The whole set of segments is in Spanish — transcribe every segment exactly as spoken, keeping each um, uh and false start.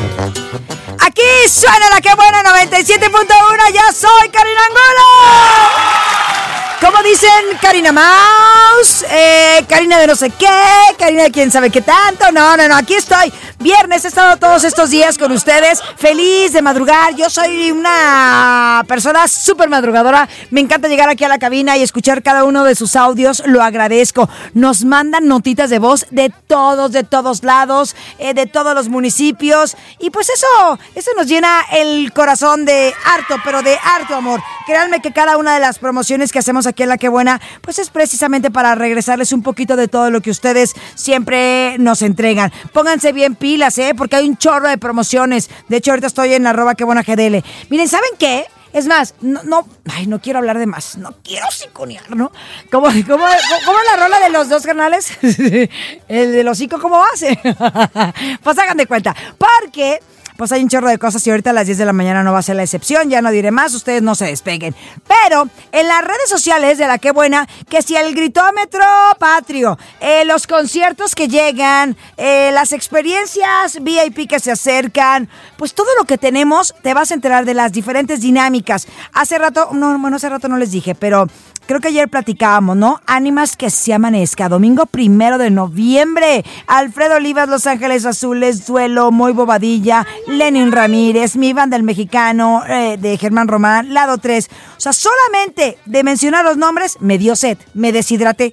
Aquí suena la que buena noventa y siete punto uno. Ya soy Karina Angulo. Como dicen, Karina Mouse, eh, Karina de no sé qué, Karina de quién sabe qué tanto. No, no, no, aquí estoy. Viernes, he estado todos estos días con ustedes, feliz de madrugar. Yo soy una persona súper madrugadora. Me encanta llegar aquí a la cabina y escuchar cada uno de sus audios. Lo agradezco. Nos mandan notitas de voz de todos, de todos lados, eh, de todos los municipios. Y pues eso, eso nos llena el corazón de harto, pero de harto amor. Créanme que cada una de las promociones que hacemos aquí en La Que Buena, pues es precisamente para regresarles un poquito de todo lo que ustedes siempre nos entregan. Pónganse bien pilas, ¿eh? Porque hay un chorro de promociones. De hecho, ahorita estoy en arroba que buena G D L. Miren, ¿saben qué? Es más, no, no, ay, no quiero hablar de más, no quiero siconear, ¿no? ¿Cómo, cómo, cómo la rola de los dos carnales? El del hocico, ¿cómo va? Pues hagan de cuenta, porque pues hay un chorro de cosas y ahorita a las diez de la mañana no va a ser la excepción, ya no diré más, ustedes no se despeguen. Pero en las redes sociales de La Que Buena, que si el gritómetro patrio, eh, los conciertos que llegan, eh, las experiencias V I P que se acercan, pues todo lo que tenemos, te vas a enterar de las diferentes dinámicas. Hace rato, no, bueno, hace rato no les dije, pero creo que ayer platicábamos, ¿no? Ánimas que se amanezca, domingo primero de noviembre. Alfredo Olivas, Los Ángeles Azules, Duelo, Moy Bobadilla, Lenin Ramírez, Mi Banda el Mexicano, eh, de Germán Román, Lado tres. O sea, solamente de mencionar los nombres, me dio sed, me deshidraté.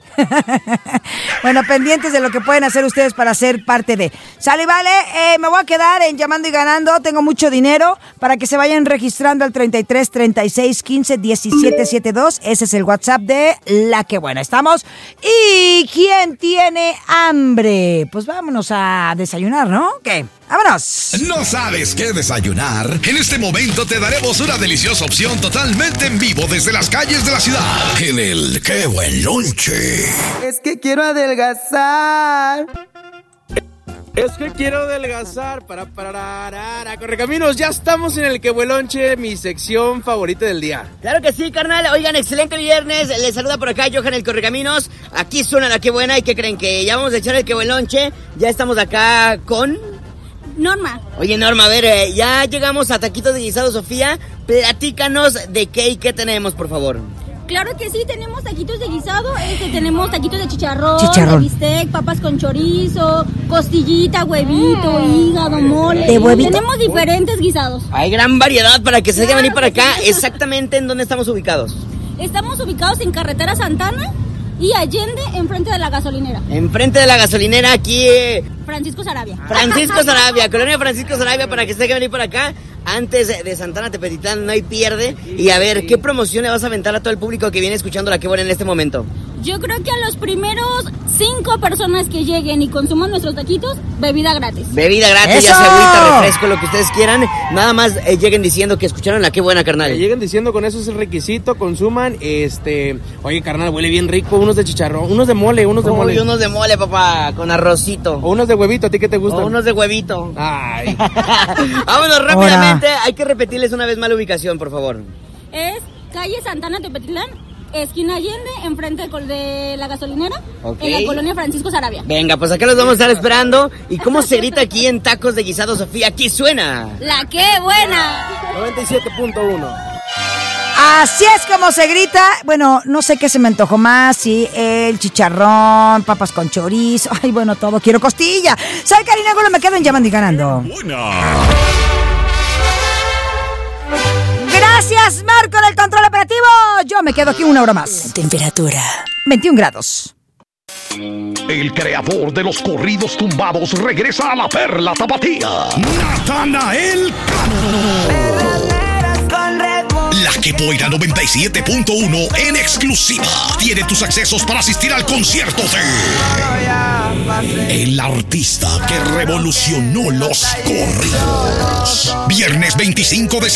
Bueno, pendientes de lo que pueden hacer ustedes para ser parte de. Sale, vale, eh, me voy a quedar en Llamando y Ganando, tengo mucho dinero, para que se vayan registrando al treinta y tres, treinta y seis, quince, diecisiete, setenta y dos. Ese es el WhatsApp de La Que Buena. Estamos. ¿Y quién tiene hambre? Pues vámonos a desayunar, ¿no? ¿Qué? ¡Vámonos! ¿No sabes qué desayunar? En este momento te daremos una deliciosa opción totalmente en vivo desde las calles de la ciudad. En el ¡Qué Buen Lonche! Es que quiero adelgazar. Es que quiero adelgazar. Para parar. Correcaminos, ya estamos en el Que Buen Lonche, mi sección favorita del día. Claro que sí, carnal. Oigan, excelente viernes. Les saluda por acá Johan el Correcaminos. Aquí suena La Que Buena. ¿Y qué creen? Que ya vamos a echar el Que Buen Lonche. Ya estamos acá con Norma. Oye, Norma, a ver, eh, ya llegamos a Taquitos de Guisado, Sofía. Platícanos de qué y qué tenemos, por favor. Claro que sí, tenemos taquitos de guisado, este, tenemos taquitos de chicharrón, chicharrón, de bistec, papas con chorizo, costillita, huevito, hígado, mole. ¿De huevito? Tenemos diferentes guisados. Hay gran variedad para que se claro dejen venir para acá. Sí. Exactamente en dónde estamos ubicados. Estamos ubicados en Carretera Santana y Allende, enfrente de la gasolinera. Enfrente de la gasolinera, aquí... Eh... Francisco Sarabia. Francisco Sarabia, Colonia Francisco Sarabia, para que se dejen venir para acá. Antes de Santana Tepetitlán, no hay pierde. Y a ver, ¿qué promoción le vas a aventar a todo el público que viene escuchando La Que Buena en este momento? Yo creo que a los primeros cinco personas que lleguen y consuman nuestros taquitos, bebida gratis. Bebida gratis, ¡eso! Ya sea agüita, refresco, lo que ustedes quieran. Nada más eh, lleguen diciendo que escucharon La Que Buena, carnal. Que lleguen diciendo, con eso es el requisito, consuman. Este, oye, carnal, huele bien rico. Unos de chicharrón, unos de mole, unos de Uy, mole. unos de mole, papá, con arrocito. O unos de huevito, ¿a ti qué te gustan? O unos de huevito. Ay. Vámonos rápidamente. Hay que repetirles una vez más la ubicación, por favor. Es calle Santana Tepetitlán, esquina Allende, enfrente de la gasolinera, okay, en la colonia Francisco Sarabia. Venga, pues acá los vamos a estar esperando. ¿Y cómo se grita aquí en Tacos de Guisado, Sofía? Aquí suena La Que Buena. noventa y siete punto uno. Así es como se grita. Bueno, no sé qué se me antojó más. Sí, el chicharrón, papas con chorizo. Ay, bueno, todo. Quiero costilla. Soy Karina Angulo, me quedo en Llamando y Ganando. Gracias, Marco, del control operativo. Yo me quedo aquí una hora más. Temperatura veintiún grados. El creador de los corridos tumbados regresa a la Perla Tapatía. Natanael Cano. La Que Buena noventa y siete punto uno en exclusiva tiene tus accesos para asistir al concierto de el artista que revolucionó los corridos. Viernes veinticinco de